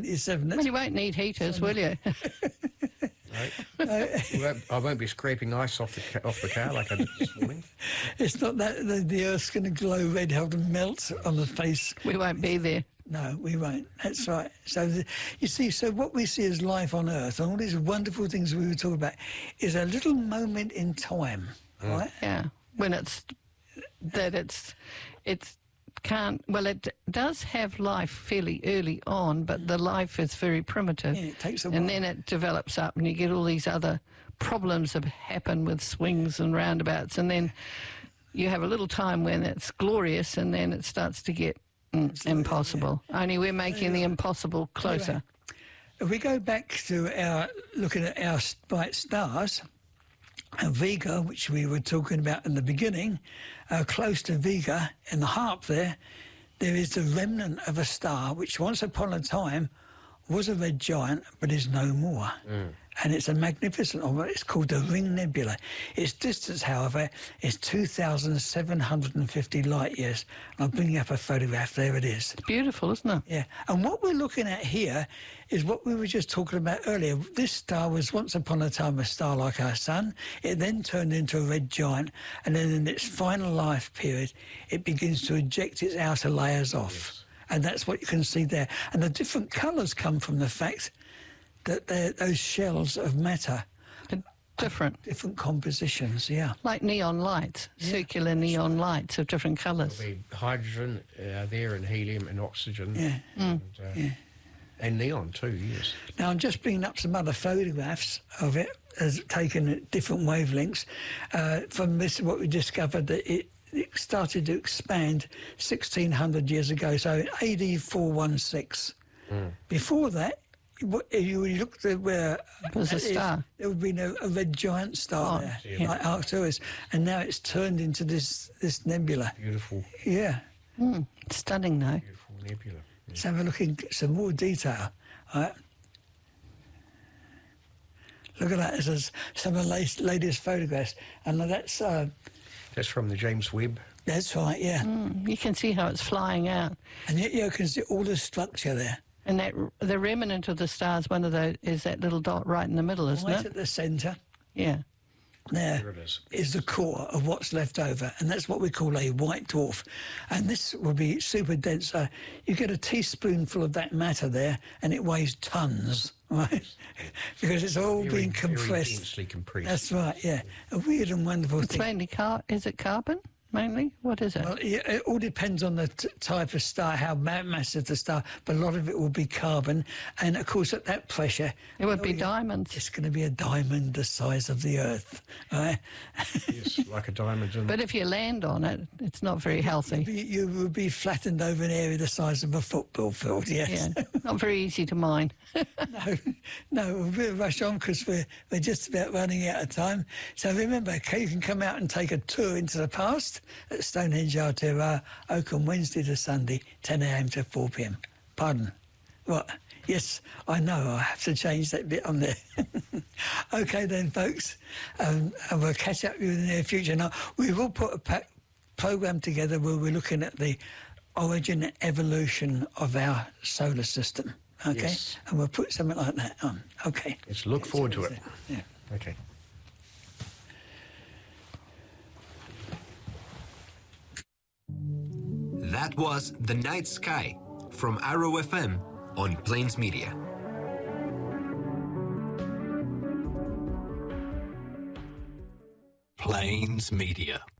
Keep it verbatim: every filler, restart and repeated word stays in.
twenty-seven. Well, you won't need heaters, will you? No. I won't be scraping ice off the ca- off the car like I did this morning. It's not that the, the Earth's going to glow red hot and melt on the face. We won't be there. No, we won't. That's right. So, the, you see, so what we see as life on Earth, and all these wonderful things we were talking about, is a little moment in time, mm. right? Yeah, when it's, that it's, it's, can't, well, it does have life fairly early on, but the life is very primitive. Yeah, it takes a while. And then it develops up and you get all these other problems that happen with swings and roundabouts, and then you have a little time when it's glorious, and then it starts to get mm, impossible. Yeah. Only we're making the impossible closer. Anyway, if we go back to our looking at our bright stars, and Vega, which we were talking about in the beginning, uh, close to Vega, in the harp there, there is the remnant of a star which once upon a time was a red giant but is no more. Mm. And it's a magnificent object. It's called the Ring Nebula. Its distance, however, is two thousand seven hundred fifty light years. I'll bring you up a photograph. There it is. It's beautiful, isn't it? Yeah. And what we're looking at here is what we were just talking about earlier. This star was once upon a time a star like our sun. It then turned into a red giant. And then in its final life period, it begins to eject its outer layers off. Yes. And that's what you can see there. And the different colours come from the fact that those shells of matter are different. Different compositions, yeah. Like neon lights, yeah. circular neon lights of different colours. There'll be hydrogen uh, there, and helium and oxygen. Yeah. And, mm. uh, yeah. and neon too, yes. Now, I'm just bringing up some other photographs of it, as taken at different wavelengths. Uh, from this, what we discovered, that it, it started to expand sixteen hundred years ago, so A D four sixteen. Mm. Before that, you looked at where it was a star. There would be no, a red giant star oh, there, yeah. like Arcturus, and now it's turned into this this nebula. Beautiful. Yeah. Mm, stunning, though. Beautiful nebula. Yeah. Let's have a look in some more detail. All right. Look at that. This is some of the latest, latest photographs, and that's uh, that's from the James Webb. That's right. Yeah. Mm, you can see how it's flying out, and yet you can see all the structure there. And that the remnant of the stars, one of those is that little dot right in the middle, isn't right it? Right at the centre. Yeah. There, there it is. is the core of what's left over, and that's what we call a white dwarf. And this will be super dense. Uh, you get a teaspoonful of that matter there, and it weighs tons, right? Because it's all very, being compressed. Very densely compressed. That's right. Yeah, a weird and wonderful it's thing. Mainly car. Is it carbon? Mainly? What is it? Well, it all depends on the t type of star, how massive the star, but a lot of it will be carbon. And, of course, at that pressure... It would be oh, diamonds. It's going to be a diamond the size of the Earth, right? Yes, like a diamond. But if you land on it, it's not very healthy. Be, you would be flattened over an area the size of a football field, yes. Yeah, not very easy to mine. no, no, we'll rush on because we're, we're just about running out of time. So remember, okay, you can come out and take a tour into the past at Stonehenge Aotearoa, Oakham, Wednesday to Sunday, ten a m to four p m. Pardon? What? Yes, I know, I have to change that bit on there. OK then, folks, um, and we'll catch up with you in the near future. Now, we will put a pack programme together where we're looking at the origin and evolution of our solar system, OK? Yes. And we'll put something like that on, OK? Let's look forward to it. Yeah. OK. That was The Night Sky from Arrow F M on Plains Media. Plains Media.